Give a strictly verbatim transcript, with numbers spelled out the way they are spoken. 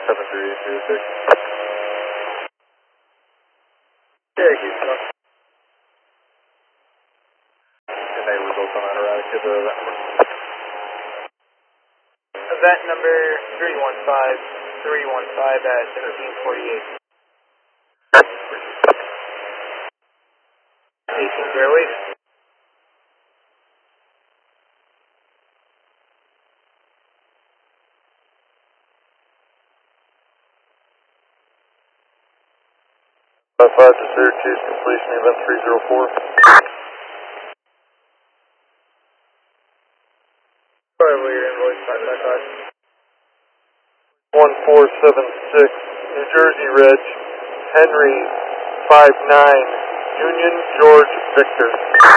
seven three eight zero six. Syracuse, come on. And they results on that erratic to the event number. Event number three one five, three one five at seventeen forty-eight. eighteen zero eight. five five to Syracuse, completion event three zero four. Probably your invoice five five five. one four seven six, New Jersey Reg, Henry five nine, Union George Victor.